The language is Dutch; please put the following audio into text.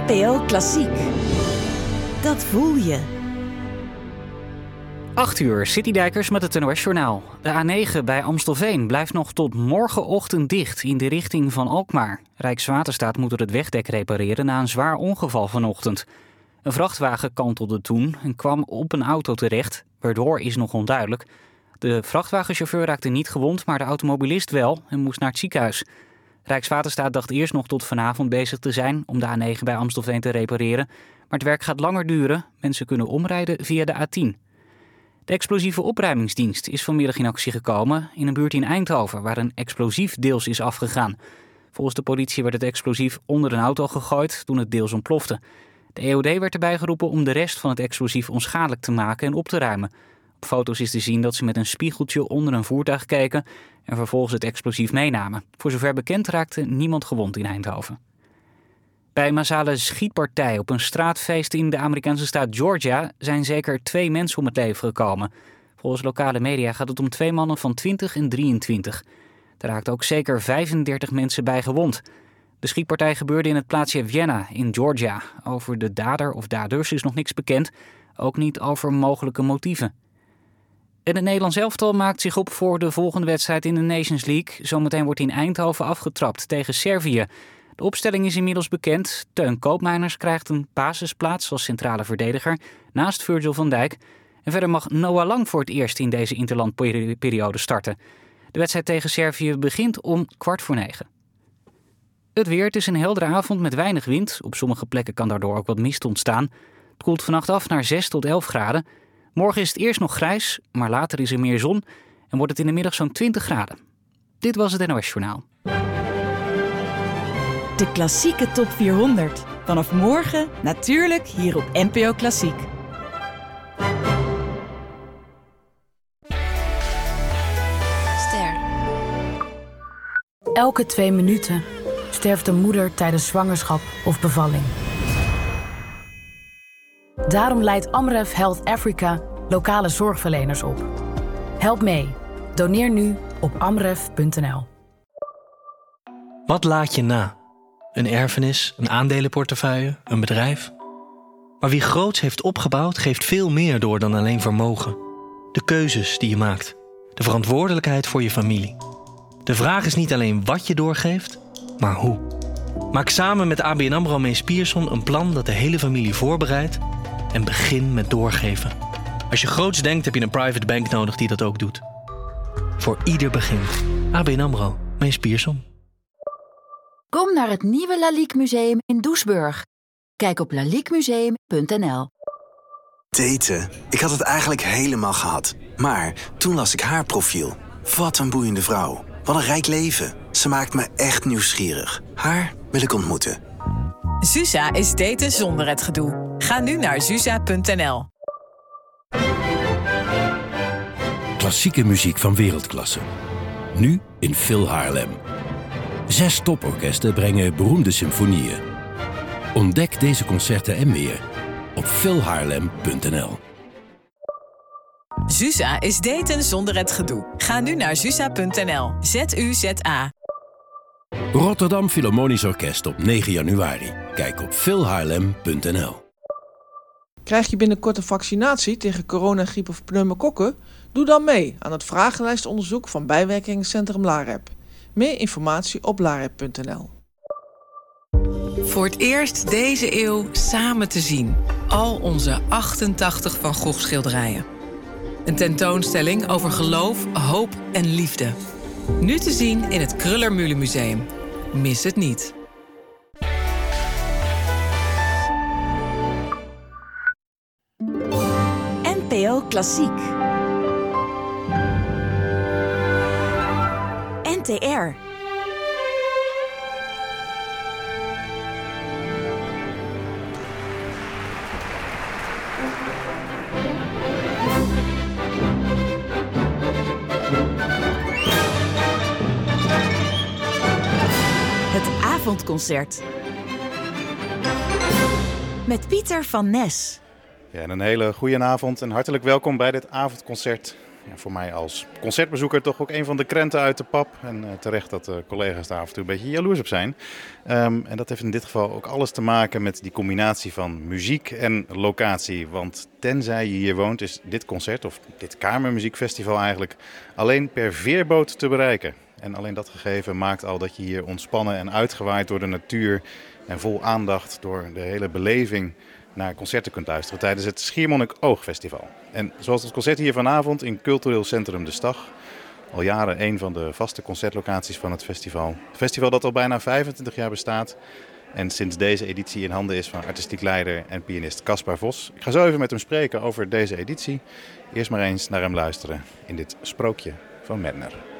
NPO Klassiek. Dat voel je. 8 uur, Citydijkers met het NOS-journaal. De A9 bij Amstelveen blijft nog tot morgenochtend dicht in de richting van Alkmaar. Rijkswaterstaat moet er het wegdek repareren na een zwaar ongeval vanochtend. Een vrachtwagen kantelde toen en kwam op een auto terecht. Waardoor is nog onduidelijk. De vrachtwagenchauffeur raakte niet gewond, maar de automobilist wel en moest naar het ziekenhuis. Rijkswaterstaat dacht eerst nog tot vanavond bezig te zijn om de A9 bij Amstelveen te repareren. Maar het werk gaat langer duren. Mensen kunnen omrijden via de A10. De explosieve opruimingsdienst is vanmiddag in actie gekomen in een buurt in Eindhoven, waar een explosief deels is afgegaan. Volgens de politie werd het explosief onder een auto gegooid toen het deels ontplofte. De EOD werd erbij geroepen om de rest van het explosief onschadelijk te maken en op te ruimen. Op foto's is te zien dat ze met een spiegeltje onder een voertuig keken en vervolgens het explosief meenamen. Voor zover bekend raakte niemand gewond in Eindhoven. Bij een massale schietpartij op een straatfeest in de Amerikaanse staat Georgia zijn zeker 2 mensen om het leven gekomen. Volgens lokale media gaat het om 2 mannen van 20 en 23. Er raakten ook zeker 35 mensen bij gewond. De schietpartij gebeurde in het plaatsje Vienna in Georgia. Over de dader of daders is nog niks bekend, ook niet over mogelijke motieven. En het Nederlands elftal maakt zich op voor de volgende wedstrijd in de Nations League. Zometeen wordt in Eindhoven afgetrapt tegen Servië. De opstelling is inmiddels bekend. Teun Koopmeiners krijgt een basisplaats als centrale verdediger naast Virgil van Dijk. En verder mag Noah Lang voor het eerst in deze interlandperiode starten. De wedstrijd tegen Servië begint om 8:45. Het weer, het is een heldere avond met weinig wind. Op sommige plekken kan daardoor ook wat mist ontstaan. Het koelt vannacht af naar 6 tot 11 graden. Morgen is het eerst nog grijs, maar later is er meer zon en wordt het in de middag zo'n 20 graden. Dit was het NOS-journaal. De klassieke top 400. Vanaf morgen natuurlijk hier op NPO Klassiek. Ster. Elke 2 minuten sterft een moeder tijdens zwangerschap of bevalling. Daarom leidt Amref Health Africa lokale zorgverleners op. Help mee. Doneer nu op amref.nl. Wat laat je na? Een erfenis, een aandelenportefeuille, een bedrijf? Maar wie groots heeft opgebouwd, geeft veel meer door dan alleen vermogen. De keuzes die je maakt. De verantwoordelijkheid voor je familie. De vraag is niet alleen wat je doorgeeft, maar hoe. Maak samen met ABN AMRO Mees Pierson een plan dat de hele familie voorbereidt en begin met doorgeven. Als je groots denkt, heb je een private bank nodig die dat ook doet. Voor ieder begin. ABN AMRO Mees Pierson. Kom naar het nieuwe Lalique Museum in Doesburg. Kijk op laliquemuseum.nl. Daten. Ik had het eigenlijk helemaal gehad. Maar toen las ik haar profiel. Wat een boeiende vrouw. Wat een rijk leven. Ze maakt me echt nieuwsgierig. Haar wil ik ontmoeten. Susa is daten zonder het gedoe. Ga nu naar susa.nl. Klassieke muziek van wereldklasse. Nu in Phil Haarlem. 6 toporkesten brengen beroemde symfonieën. Ontdek deze concerten en meer op philhaarlem.nl. Susa is daten zonder het gedoe. Ga nu naar susa.nl. ZUZA. Rotterdam Philharmonisch Orkest op 9 januari. Kijk op philhaarlem.nl. Krijg je binnenkort een vaccinatie tegen corona, griep of pneumokokken? Doe dan mee aan het vragenlijstonderzoek van bijwerkingencentrum LAREP. Meer informatie op larep.nl. Voor het eerst deze eeuw samen te zien. Al onze 88 Van Gogh schilderijen. Een tentoonstelling over geloof, hoop en liefde. Nu te zien in het Kröller-Mühle Museum. Mis het niet. NPO Klassiek. NTR. Het avondconcert. Met Pieter van Nes. Ja, en een hele goede avond en hartelijk welkom bij dit avondconcert voor mij als concertbezoeker toch ook een van de krenten uit de pap. En terecht dat de collega's daar af en toe een beetje jaloers op zijn. En dat heeft in dit geval ook alles te maken met die combinatie van muziek en locatie. Want tenzij je hier woont is dit concert, of dit kamermuziekfestival eigenlijk, alleen per veerboot te bereiken. En alleen dat gegeven maakt al dat je hier ontspannen en uitgewaaid door de natuur en vol aandacht door de hele beleving naar concerten kunt luisteren tijdens het Schiermonnik Oogfestival. En zoals het concert hier vanavond in Cultureel Centrum De Stag, al jaren een van de vaste concertlocaties van het festival. Een festival dat al bijna 25 jaar bestaat en sinds deze editie in handen is van artistiek leider en pianist Caspar Vos. Ik ga zo even met hem spreken over deze editie. Eerst maar eens naar hem luisteren in dit sprookje van Medtner.